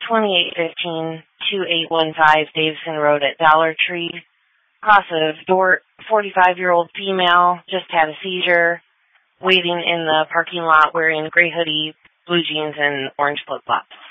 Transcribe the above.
2815-2815 Davison Road at Dollar Tree. Positive, 45-year-old female, just had a seizure, waiting in the parking lot wearing gray hoodie, blue jeans, and orange flip-flops.